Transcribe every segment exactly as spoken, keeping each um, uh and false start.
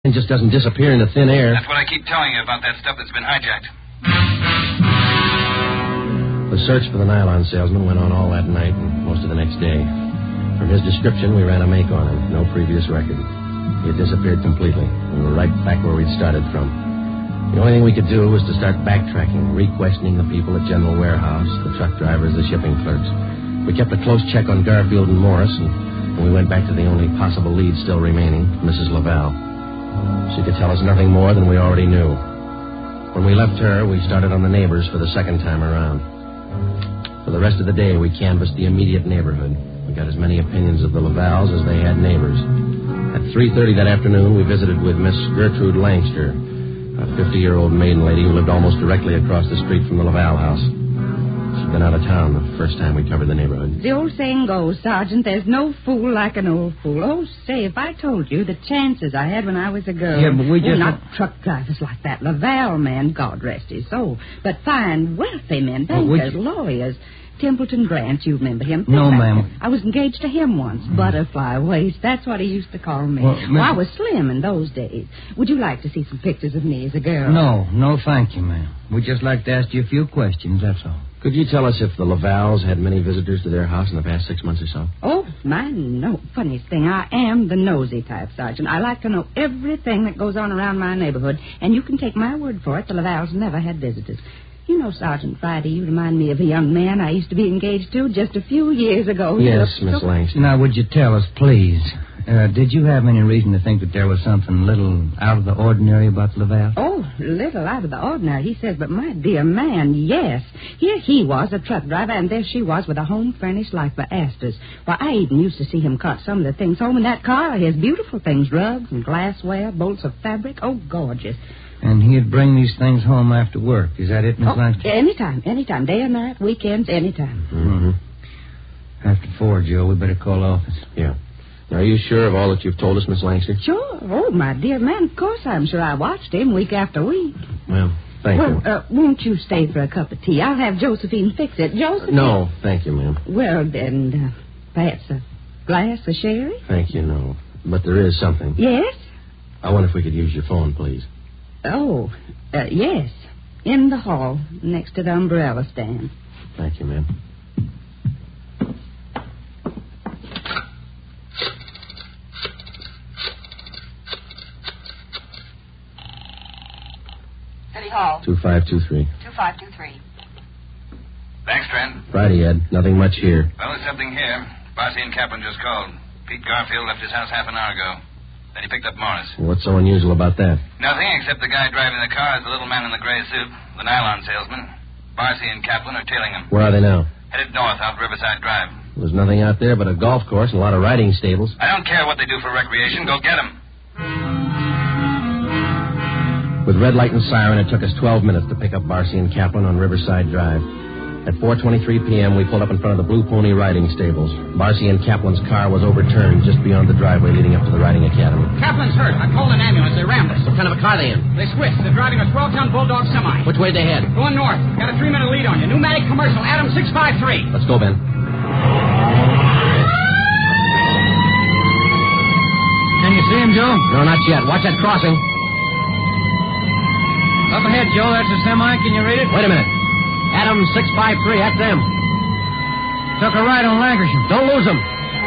It just doesn't disappear into thin air. That's what I keep telling you about that stuff that's been hijacked. The search for the nylon salesman went on all that night and most of the next day. From his description, we ran a make on him. No previous record. He had disappeared completely. We were right back where we'd started from. The only thing we could do was to start backtracking, re-questioning the people at General Warehouse, the truck drivers, the shipping clerks. We kept a close check on Garfield and Morris, and we went back to the only possible lead still remaining, Missus Laval. She could tell us nothing more than we already knew. When we left her, we started on the neighbors for the second time around. For the rest of the day, we canvassed the immediate neighborhood. We got as many opinions of the Lavals as they had neighbors. At three thirty that afternoon, we visited with Miss Gertrude Langster, a fifty-year-old maiden lady who lived almost directly across the street from the Laval house. She'd been out of town the first time we covered the neighborhood. The old saying goes, Sergeant, there's no fool like an old fool. Oh, say, if I told you the chances I had when I was a girl. Yeah, but we just... Oh, not truck drivers like that. Laval man, God rest his soul. But fine, wealthy men, bankers, well, lawyers. Templeton Grant, you remember him? No, ma'am. I was engaged to him once. Mm. Butterfly waist. That's what he used to call me. Well, well, I was slim in those days. Would you like to see some pictures of me as a girl? No, no, thank you, ma'am. We'd just like to ask you a few questions, that's all. Could you tell us if the Lavals had many visitors to their house in the past six months or so? Oh, my, no. Funniest thing, I am the nosy type, Sergeant. I like to know everything that goes on around my neighborhood, and you can take my word for it, the Lavals never had visitors. You know, Sergeant Friday, you remind me of a young man I used to be engaged to just a few years ago. Yes, Miss Langston. Now, would you tell us, please, uh, did you have any reason to think that there was something little out of the ordinary about Laval? Oh, little out of the ordinary, he says, but my dear man, yes. Here he was, a truck driver, and there she was with a home furnished like the Astors. Why, I even used to see him cart some of the things home in that car. His beautiful things, rugs and glassware, bolts of fabric. Oh, gorgeous. And he'd bring these things home after work. Is that it, Miss oh, Langston? Anytime, anytime. Day or night, weekends, anytime. Mm-hmm. After four, Joe, we better call office. Yeah. Now, are you sure of all that you've told us, Miss Langston? Sure. Oh, my dear man, of course I'm sure. I watched him week after week. Well, thank well, you. Well, uh, won't you stay for a cup of tea? I'll have Josephine fix it. Josephine? No, thank you, ma'am. Well, then, uh, perhaps a glass of sherry? Thank you, no. But there is something. Yes? I wonder if we could use your phone, please. Oh, uh, yes. In the hall, next to the umbrella stand. Thank you, ma'am. City Hall. two five two three. two five two three. Thanks, Trent. Friday, Ed. Nothing much here. Well, there's something here. Barcy and Kaplan just called. Pete Garfield left his house half an hour ago. Then he picked up Morris. What's so unusual about that? Nothing, except the guy driving the car is the little man in the gray suit, the nylon salesman. Barcy and Kaplan are tailing him. Where are they now? Headed north out Riverside Drive. There's nothing out there but a golf course and a lot of riding stables. I don't care what they do for recreation. Go get them. With red light and siren, it took us twelve minutes to pick up Barcy and Kaplan on Riverside Drive. At four twenty-three p.m., we pulled up in front of the Blue Pony riding stables. Barcy and Kaplan's car was overturned just beyond the driveway leading up to the riding academy. Kaplan's hurt. I called an ambulance. They rammed us. What kind of a car are they in? They switched. They're driving a twelve-ton Bulldog semi. Which way they head? Going north. Got a three-minute lead on you. Pneumatic commercial. Adam six five three. Let's go, Ben. Can you see him, Joe? No, not yet. Watch that crossing. Up ahead, Joe. That's a semi. Can you read it? Wait a minute. Adam six five three, that's them. Took a ride on Lancashire. Don't lose them.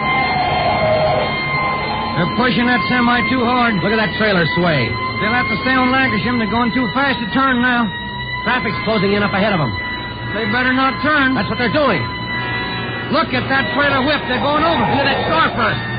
They're pushing that semi too hard. Look at that trailer sway. They'll have to stay on Lancashire. They're going too fast to turn now. Traffic's closing in up ahead of them. They better not turn. That's what they're doing. Look at that trailer whip. They're going over. Into that store first.